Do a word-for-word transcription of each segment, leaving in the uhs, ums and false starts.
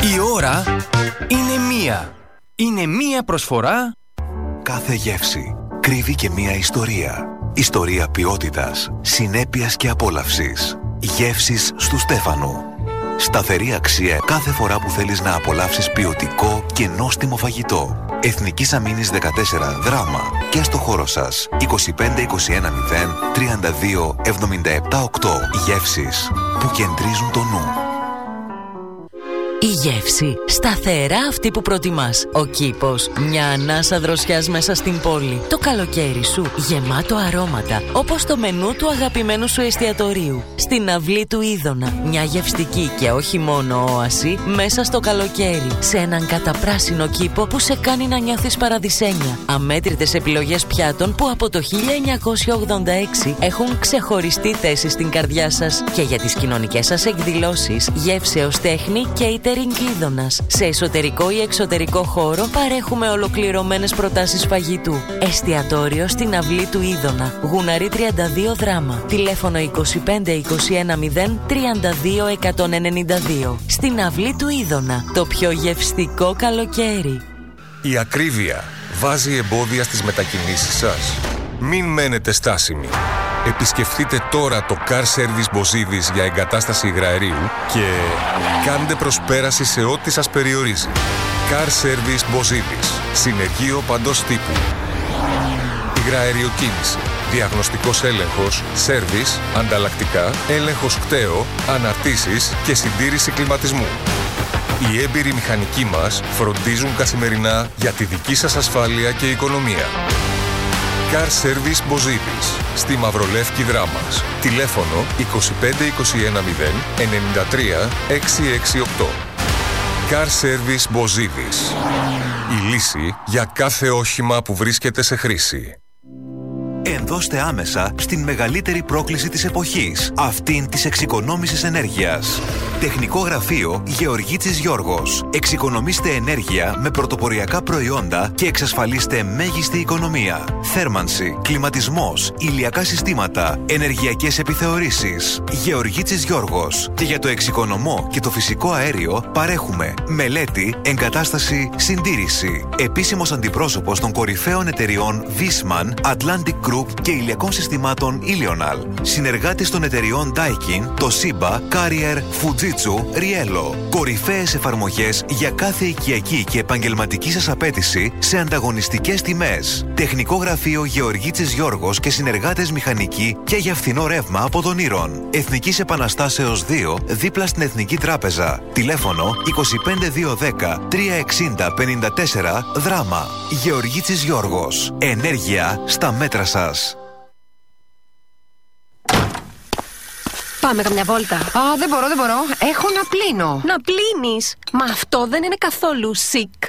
Η ώρα είναι μία. Είναι μία προσφορά. Κάθε γεύση κρύβει και μία ιστορία. Ιστορία ποιότητας, συνέπειας και απόλαυσης. Γεύσεις στου Στέφανου. Σταθερή αξία κάθε φορά που θέλεις να απολαύσεις ποιοτικό και νόστιμο φαγητό. Εθνικής Αμήνης δεκατέσσερα Δράμα και στο χώρο σας είκοσι πέντε είκοσι ένα μηδέν τριάντα δύο εβδομήντα επτά οκτώ. Γεύσεις που κεντρίζουν το νου. Η γεύση, σταθερά αυτή που προτιμάς. Ο κήπος, μια ανάσα δροσιάς μέσα στην πόλη. Το καλοκαίρι σου, γεμάτο αρώματα, όπως το μενού του αγαπημένου σου εστιατορίου. Στην αυλή του Είδωνα, μια γευστική και όχι μόνο όαση, μέσα στο καλοκαίρι. Σε έναν καταπράσινο κήπο που σε κάνει να νιώθεις παραδεισένια. Αμέτρητες επιλογές πιάτων που από το χίλια εννιακόσια ογδόντα έξι έχουν ξεχωριστή θέση στην καρδιά σας. Και για τις κοινωνικές σας εκδηλώσεις, γεύσεως τέχνη και είτε Είδωνας. Σε εσωτερικό ή εξωτερικό χώρο παρέχουμε ολοκληρωμένες προτάσεις φαγητού. Εστιατόριο στην αυλή του Είδωνα. Γουναρή τριάντα δύο Δράμα. Τηλέφωνο είκοσι πέντε είκοσι ένα μηδέν τριάντα δύο εκατόν ενενήντα δύο. Στην αυλή του Είδωνα. Το πιο γευστικό καλοκαίρι. Η ακρίβεια βάζει εμπόδια στις μετακινήσεις σας. Μην μένετε στάσιμοι. Επισκεφτείτε τώρα το Car Service Bozides για εγκατάσταση υγραερίου και κάντε προσπέραση σε ό,τι σας περιορίζει. Car Service Bozides. Συνεργείο παντός τύπου. Υγραεριοκίνηση. Διαγνωστικός έλεγχος, σέρβις, ανταλλακτικά, έλεγχος κταίο, αναρτήσεις και συντήρηση κλιματισμού. Οι έμπειροι μηχανικοί μας φροντίζουν καθημερινά για τη δική σας ασφάλεια και οικονομία. Car Service Bozides, στη Μαυρολεύκη Δράμας. Τηλέφωνο είκοσι πέντε είκοσι ένα μηδέν ενενήντα τρία εξακόσια εξήντα οκτώ. Car Service Bozides. Η λύση για κάθε όχημα που βρίσκεται σε χρήση. Ενδώστε άμεσα στην μεγαλύτερη πρόκληση της εποχής, αυτήν της εξοικονόμησης ενέργειας. Τεχνικό γραφείο Γεωργίτσης Γιώργος. Εξοικονομήστε ενέργεια με πρωτοποριακά προϊόντα και εξασφαλίστε μέγιστη οικονομία. Θέρμανση, κλιματισμός, ηλιακά συστήματα, ενεργειακές επιθεωρήσεις. Γεωργίτσης Γιώργος. Και για το εξοικονομό και το φυσικό αέριο παρέχουμε μελέτη, εγκατάσταση, συντήρηση. Επίσημος αντιπρόσωπος των κορυφαίων εταιριών Viessmann, Atlantic Group και ηλιακών συστημάτων Ilional. Συνεργάτης των εταιριών Daikin, Toshiba, Carrier, Fujitsu, Riello. Κορυφαίες εφαρμογές για κάθε οικιακή και επαγγελματική σας απέτηση σε ανταγωνιστικές τιμές. Τεχνικό γραφείο Γεωργίτσης Γιώργος και συνεργάτες μηχανικοί και για φθηνό ρεύμα από τον Ήρων. Εθνικής Επαναστάσεως δύο, δίπλα στην Εθνική Τράπεζα. Τηλέφωνο είκοσι πέντε διακόσια δέκα τριακόσια εξήντα πενήντα τέσσερα Δράμα. Γεωργίτσης Γιώργος. Ενέργεια στα μέτρα σας. Πάμε καμιά βόλτα. Α, δεν μπορώ, δεν μπορώ. Έχω να πλύνω. Να πλύνεις? Μα αυτό δεν είναι καθόλου chic.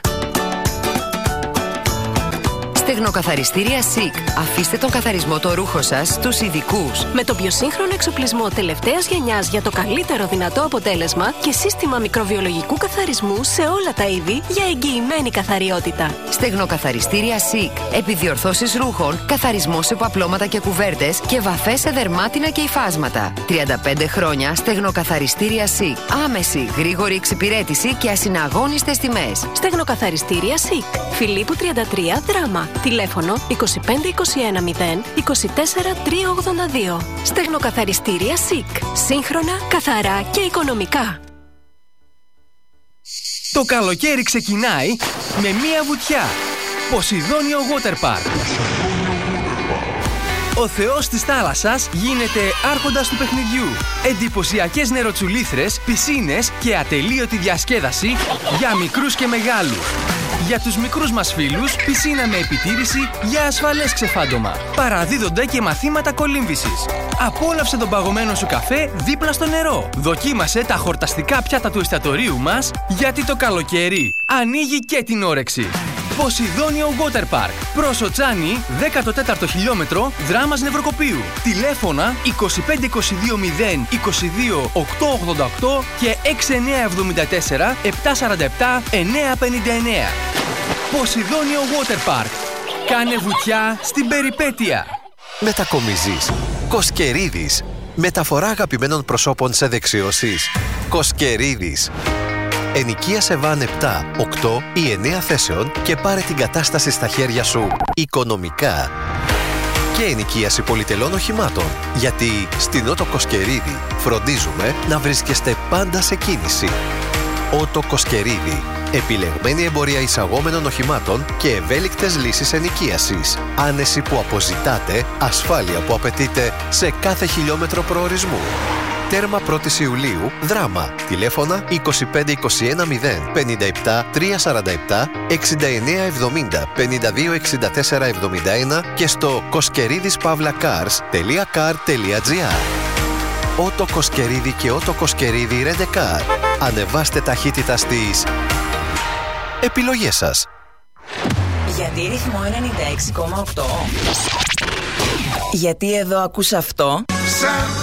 Στεγνοκαθαριστήρια Σικ. Αφήστε τον καθαρισμό το ρούχο σας στους ειδικούς. Με το πιο σύγχρονο εξοπλισμό τελευταίας γενιάς για το καλύτερο δυνατό αποτέλεσμα και σύστημα μικροβιολογικού καθαρισμού σε όλα τα είδη για εγγυημένη καθαριότητα. Στεγνοκαθαριστήρια Σικ. Επιδιορθώσεις ρούχων, καθαρισμό σε παπλώματα και κουβέρτες και βαφές σε δερμάτινα και υφάσματα. τριάντα πέντε χρόνια Στεγνοκαθαριστήρια Σικ. Άμεση, γρήγορη εξυπηρέτηση και ασυναγώνιστες τιμές. Στεγνοκαθαριστήρια Σικ. Φιλίππου τριάντα τρία Δράμα. Τηλέφωνο είκοσι πέντε είκοσι ένα μηδέν είκοσι τέσσερα τριακόσια ογδόντα δύο. Στεγνοκαθαριστήρια Σικ. Σύγχρονα, καθαρά και οικονομικά. Το καλοκαίρι ξεκινάει με μία βουτιά. Ποσειδόνιο Water Park. Ο θεός της θάλασσας γίνεται άρχοντας του παιχνιδιού. Εντυπωσιακές νεροτσουλήθρες, πισίνες και ατελείωτη διασκέδαση για μικρούς και μεγάλους. Για τους μικρούς μας φίλους, πισίνα με επιτήρηση για ασφαλές ξεφάντωμα. Παραδίδονται και μαθήματα κολύμβησης. Απόλαυσε τον παγωμένο σου καφέ δίπλα στο νερό. Δοκίμασε τα χορταστικά πιάτα του εστιατορίου μας, γιατί το καλοκαίρι ανοίγει και την όρεξη. Ποσειδόνιο Water Park. Προς Οτσάνι, δέκατο τέταρτο χιλιόμετρο, Δράμας Νευροκοπείου. Τηλέφωνα είκοσι πέντε είκοσι δύο μηδέν είκοσι δύο οκτακόσια ογδόντα οκτώ και έξι εννιά εβδομήντα τέσσερα επτακόσια σαράντα επτά εννιακόσια πενήντα εννέα. Ποσειδόνιο Water Park. Κάνε βουτιά στην περιπέτεια. Μετακομίζεις. Κοσκερίδης. Μεταφορά αγαπημένων προσώπων σε δεξιώσεις. Κοσκερίδης. Ενοικίασε βαν επτά, οκτώ ή εννέα θέσεων και πάρε την κατάσταση στα χέρια σου οικονομικά. Και ενοικίαση πολυτελών οχημάτων. Γιατί στην Ότο Κοσκερίδη φροντίζουμε να βρίσκεστε πάντα σε κίνηση. Ότο Κοσκερίδη. Επιλεγμένη εμπορία εισαγόμενων οχημάτων και ευέλικτες λύσεις ενοικίασης. Άνεση που αποζητάτε, ασφάλεια που απαιτείται σε κάθε χιλιόμετρο προορισμού. Τέρμα πρώτη Ιουλίου, Δράμα. Τηλέφωνα είκοσι πέντε είκοσι ένα μηδέν πενήντα επτά τριακόσια σαράντα επτά εξήντα εννέα εβδομήντα πενήντα δύο εξήντα τέσσερα εβδομήντα ένα και στο koskeridispavlacars τελεία car τελεία gr. Ότο Κοσκερίδη και Ότο Κοσκερίδη Ρεντεκάρ. Ανεβάστε ταχύτητα στις επιλογές σας. Γιατί ρυθμό ενενήντα έξι κόμμα οκτώ? Γιατί εδώ ακούς αυτό?